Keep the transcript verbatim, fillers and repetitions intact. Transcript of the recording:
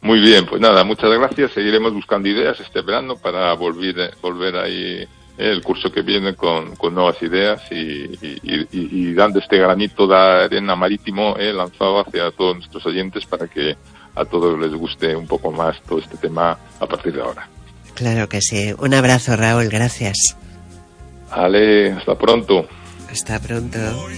Muy bien, pues nada, muchas gracias. Seguiremos buscando ideas este verano para volver, volver ahí eh, el curso que viene con, con nuevas ideas y, y, y, y dando este granito de arena marítimo eh, lanzado hacia todos nuestros oyentes para que a todos les guste un poco más todo este tema a partir de ahora. Claro que sí. Un abrazo, Raúl. Gracias. Vale, hasta pronto. Hasta pronto.